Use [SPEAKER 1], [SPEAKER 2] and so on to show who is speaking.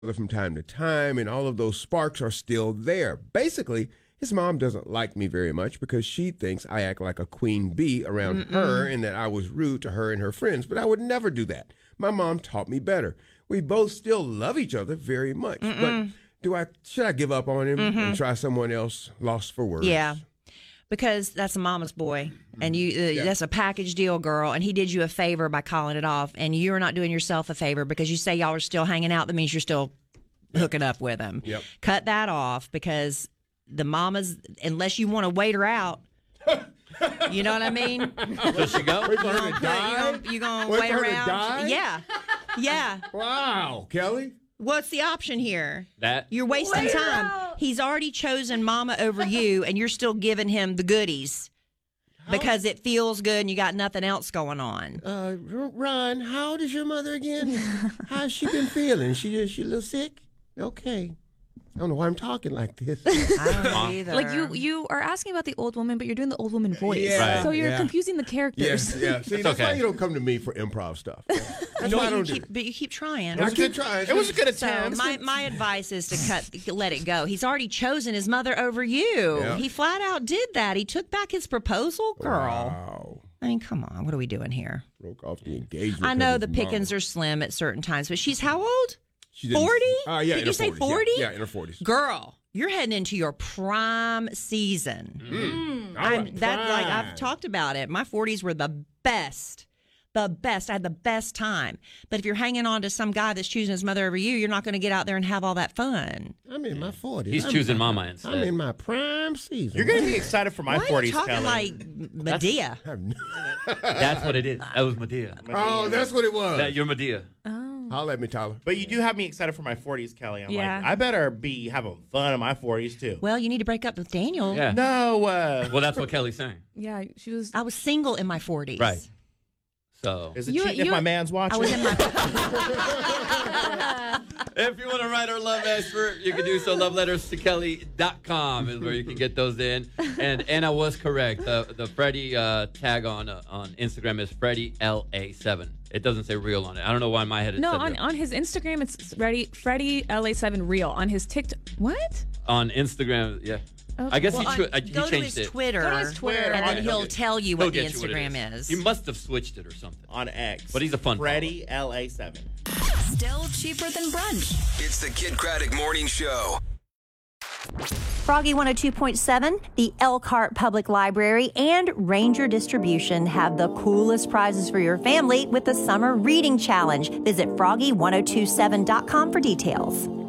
[SPEAKER 1] from time to time, and all of those sparks are still there. Basically, his mom doesn't like me very much because she thinks I act like a queen bee around her and that I was rude to her and her friends, but I would never do that. My mom taught me better. We both still love each other very much, but should I give up on him and try someone else, lost for words?
[SPEAKER 2] Yeah. Because that's a mama's boy, and that's a package deal, girl, and he did you a favor by calling it off, and you're not doing yourself a favor because you say y'all are still hanging out. That means you're still hooking up with him.
[SPEAKER 1] Yep.
[SPEAKER 2] Cut that off because the mamas, unless you want to wait her out, you know what I mean?
[SPEAKER 3] Does she go?
[SPEAKER 1] Wait for her to die?
[SPEAKER 2] You're going to
[SPEAKER 1] Wait
[SPEAKER 2] wait
[SPEAKER 1] for her to
[SPEAKER 2] around?
[SPEAKER 1] die?
[SPEAKER 2] Yeah.
[SPEAKER 1] Wow, Kelly.
[SPEAKER 2] What's the option here?
[SPEAKER 3] That
[SPEAKER 2] You're wasting time. He's already chosen mama over you, and you're still giving him the goodies because it feels good and you got nothing else going on.
[SPEAKER 1] Ron, how old is your mother again? How's she been feeling? She a little sick? Okay. I don't know why I'm talking like this.
[SPEAKER 2] I don't know either.
[SPEAKER 4] Like you are asking about the old woman, but you're doing the old woman voice.
[SPEAKER 1] Yeah,
[SPEAKER 4] Right. So you're confusing the characters.
[SPEAKER 1] Yeah. See, that's why you don't come to me for improv stuff. That's why I don't do it.
[SPEAKER 2] But you keep trying.
[SPEAKER 1] I keep trying.
[SPEAKER 5] It was a good
[SPEAKER 2] So
[SPEAKER 5] attempt.
[SPEAKER 2] my advice is to let it go. He's already chosen his mother over you.
[SPEAKER 1] Yeah.
[SPEAKER 2] He flat out did that. He took back his proposal, girl.
[SPEAKER 1] Wow.
[SPEAKER 2] I mean, come on. What are we doing here?
[SPEAKER 1] Broke off the engagement.
[SPEAKER 2] I know the
[SPEAKER 1] because of
[SPEAKER 2] pickings
[SPEAKER 1] mom.
[SPEAKER 2] are slim at certain times, but she's how old?
[SPEAKER 1] She didn't-
[SPEAKER 2] 40?
[SPEAKER 1] Yeah,
[SPEAKER 2] Did
[SPEAKER 1] in
[SPEAKER 2] you
[SPEAKER 1] her
[SPEAKER 2] say
[SPEAKER 1] 40s,
[SPEAKER 2] 40?
[SPEAKER 1] Yeah, in her 40s.
[SPEAKER 2] Girl, you're heading into your prime season. I've talked about it. My 40s were the best. The best. I had the best time. But if you're hanging on to some guy that's choosing his mother over you, you're not going to get out there and have all that fun.
[SPEAKER 1] I'm in my 40s.
[SPEAKER 3] he's choosing mama instead.
[SPEAKER 1] I'm in my prime season.
[SPEAKER 5] You're going to be excited for my
[SPEAKER 2] Why
[SPEAKER 5] 40s,
[SPEAKER 2] are you talking
[SPEAKER 5] Kelly.
[SPEAKER 2] like Medea?
[SPEAKER 3] That's what it is. That was Medea.
[SPEAKER 1] Oh, that's what it was.
[SPEAKER 3] You're Medea.
[SPEAKER 1] Holla at me, Tyler.
[SPEAKER 5] But you do have me excited for my 40s, Kelly. I'm
[SPEAKER 4] Yeah.
[SPEAKER 5] like, I better be having fun in my 40s, too.
[SPEAKER 2] Well, you need to break up with Daniel.
[SPEAKER 3] Yeah.
[SPEAKER 5] No.
[SPEAKER 3] Well, that's what Kelly's saying.
[SPEAKER 4] Yeah, she was.
[SPEAKER 2] I was single in my 40s.
[SPEAKER 3] Right. So,
[SPEAKER 5] Is it cheating if my man's watching?
[SPEAKER 2] I was in my
[SPEAKER 3] if you want to write our love expert, you can do so. Loveletters2Kelly.com is where you can get those in. And Anna was correct. The Freddie tag on Instagram is FreddieLA7. It doesn't say real on it. I don't know why in my head it
[SPEAKER 4] No,
[SPEAKER 3] said
[SPEAKER 4] on,
[SPEAKER 3] real.
[SPEAKER 4] on his Instagram, it's Freddie LA7 real. On his TikTok, what?
[SPEAKER 3] On Instagram, yeah. I guess he
[SPEAKER 2] Go
[SPEAKER 3] changed
[SPEAKER 2] to his
[SPEAKER 3] it.
[SPEAKER 2] Twitter,
[SPEAKER 4] Go to his Twitter.
[SPEAKER 2] and then
[SPEAKER 5] Okay.
[SPEAKER 2] he'll tell you
[SPEAKER 3] He'll
[SPEAKER 2] what the
[SPEAKER 3] get you what it
[SPEAKER 2] Instagram is.
[SPEAKER 3] He must have switched it or something.
[SPEAKER 5] On X.
[SPEAKER 3] But he's a fun
[SPEAKER 5] Freddie LA7.
[SPEAKER 6] Still cheaper than brunch.
[SPEAKER 7] It's the Kid Craddock Morning Show.
[SPEAKER 8] Froggy 102.7, the Elkhart Public Library, and Ranger Distribution have the coolest prizes for your family with the Summer Reading Challenge. Visit froggy1027.com for details.